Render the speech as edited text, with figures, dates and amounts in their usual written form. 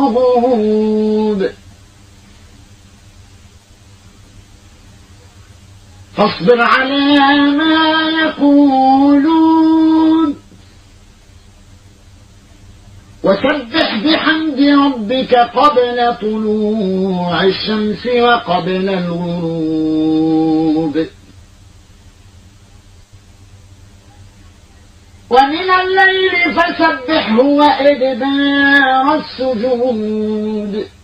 الغروب فاصبر على ما يقولون وسبح بحمد ربك قبل طلوع الشمس وقبل الغروب ومن الليل فسبحه وإدبار السجود